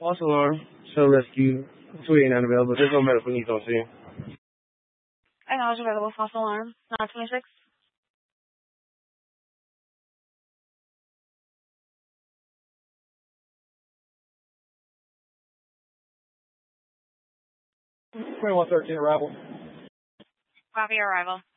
False alarm. Show rescue. 289 available. There's no medical needs on scene. Acknowledge available. False alarm. 926. Twenty-one 13 arrival. Copy arrival.